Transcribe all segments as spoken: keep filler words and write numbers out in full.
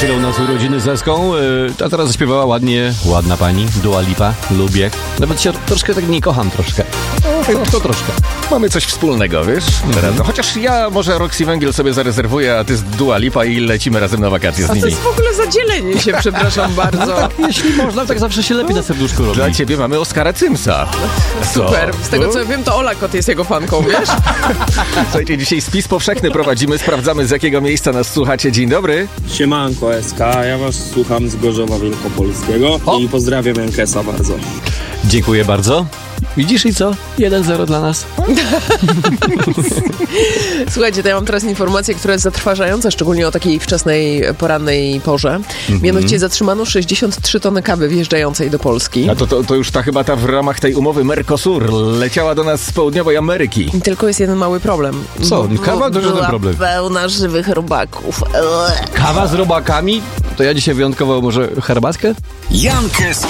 chwilą nas urodziny z Eską. A teraz zaśpiewała ładnie, ładna pani, Dua Lipa, lubię. Nawet się troszkę tak nie kocham troszkę. No, to troszkę. Mamy coś wspólnego, wiesz? Mm-hmm. Chociaż ja może Roxy Węgiel sobie zarezerwuję, a ty z Dua Lipa i lecimy razem na wakacje z a nimi. To jest w ogóle zadzielenie się, przepraszam bardzo. No tak, jeśli można, tak zawsze się lepiej na serduszku robi. Dla ciebie mamy Oskara Cymsa. Super. Z tego co ja wiem, to Ola Kot jest jego fanką, wiesz? Słuchajcie, dzisiaj spis powszechny prowadzimy, sprawdzamy z jakiego miejsca nas słuchacie. Dzień dobry. Siemanko S K, ja was słucham z Gorzowa Wielkopolskiego o. i pozdrawiam Jankesa bardzo. Dziękuję bardzo. Widzisz i co? jeden zero dla nas. Słuchajcie, to ja mam teraz informację, która jest zatrważająca, szczególnie o takiej wczesnej, porannej porze. Mm-hmm. Mianowicie zatrzymano sześćdziesiąt trzy tony kawy wjeżdżającej do Polski. A to, to, to już ta chyba ta w ramach tej umowy Mercosur leciała do nas z południowej Ameryki. I tylko jest jeden mały problem. Co? Kawa to żaden problem. Pełna żywych robaków. Kawa z robakami? To ja dzisiaj wyjątkowo może herbatkę? Jankes,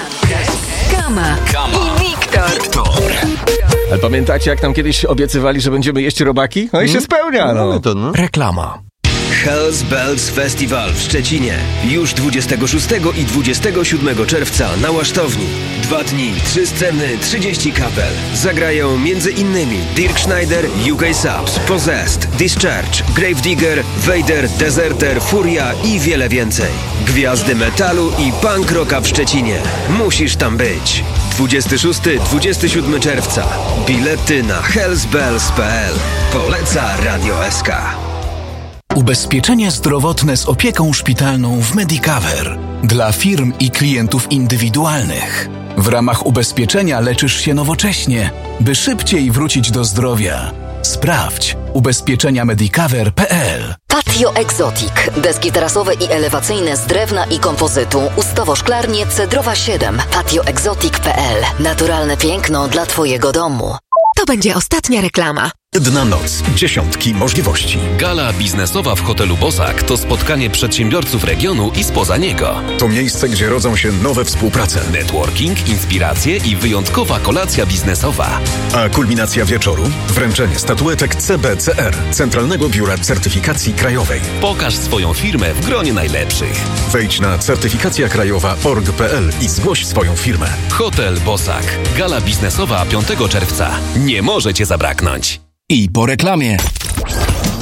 Kama, Kama i Wiktor. Wiktor. Ale pamiętacie, jak nam kiedyś obiecywali, że będziemy jeść robaki? No i się spełnia, no. no, to, no. Reklama. Hells Bells Festival w Szczecinie. Już dwudziestego szóstego i dwudziestego siódmego czerwca na Łasztowni. Dwa dni, trzy sceny, trzydzieści kapel. Zagrają między innymi Dirk Schneider, U K Subs, Possessed, Discharge, Gravedigger, Vader, Deserter, Furia i wiele więcej. Gwiazdy metalu i punk rocka w Szczecinie. Musisz tam być. dwudziestego szóstego do dwudziestego siódmego czerwca. Bilety na hells bells kropka p l. Poleca Radio S K. Ubezpieczenie zdrowotne z opieką szpitalną w Medicover dla firm i klientów indywidualnych. W ramach ubezpieczenia leczysz się nowocześnie, by szybciej wrócić do zdrowia. Sprawdź ubezpieczenia medicover kropka p l. Patio Exotic. Deski terasowe i elewacyjne z drewna i kompozytu. Ustawo-szklarnie Cedrowa siedem. patio exotic kropka p l. Naturalne piękno dla twojego domu. To będzie ostatnia reklama. Jedna noc, dziesiątki możliwości. Gala biznesowa w hotelu Bosak to spotkanie przedsiębiorców regionu i spoza niego. To miejsce, gdzie rodzą się nowe współprace. Networking, inspiracje i wyjątkowa kolacja biznesowa. A kulminacja wieczoru? Wręczenie statuetek C B C R, Centralnego Biura Certyfikacji Krajowej. Pokaż swoją firmę w gronie najlepszych. Wejdź na certyfikacja krajowa kropka org kropka p l i zgłoś swoją firmę. Hotel Bosak. Gala biznesowa piątego czerwca. Nie może cię zabraknąć. I po reklamie.